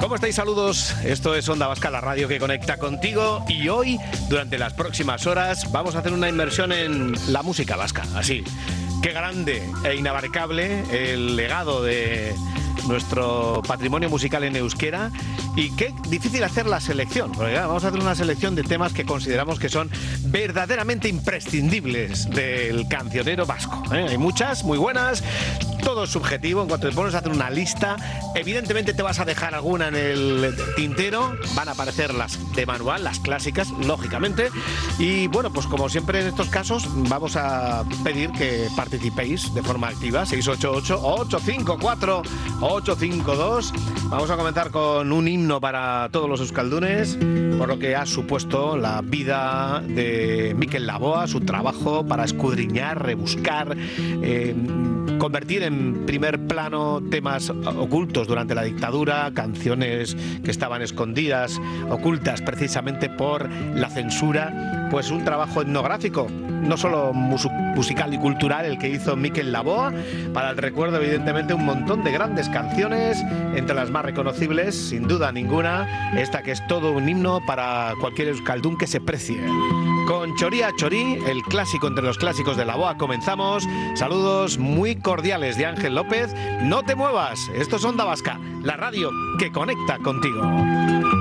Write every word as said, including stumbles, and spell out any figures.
¿Cómo estáis? Saludos. Esto es Onda Vasca, la radio que conecta contigo. Y hoy, durante las próximas horas, vamos a hacer una inmersión en la música vasca. Así, qué grande e inabarcable el legado de nuestro patrimonio musical en euskera, y qué difícil hacer la selección, porque claro, vamos a hacer una selección de temas que consideramos que son verdaderamente imprescindibles del cancionero vasco, ¿eh? Hay muchas muy buenas, todo es subjetivo. En cuanto te pones a hacer una lista, evidentemente te vas a dejar alguna en el tintero, van a aparecer las de manual, las clásicas, lógicamente, y bueno, pues como siempre en estos casos vamos a pedir que participéis de forma activa. Seis ocho ocho, ocho cinco cuatro, ocho cinco dos. Vamos a comenzar con un himno para todos los euskaldunes, por lo que ha supuesto la vida de Mikel Laboa, su trabajo para escudriñar, rebuscar, eh, convertir en primer plano temas ocultos durante la dictadura, canciones que estaban escondidas, ocultas precisamente por la censura. Pues un trabajo etnográfico, no solo mus- musical y cultural, el que hizo Mikel Laboa, para el recuerdo evidentemente un montón de grandes canciones, entre las más reconocibles, sin duda ninguna, esta que es todo un himno para cualquier euskaldún que se precie. Con Choría Chorí, el clásico entre los clásicos de Laboa, comenzamos. Saludos muy cordiales de Ángel López. No te muevas, esto es Onda Vasca, la radio que conecta contigo.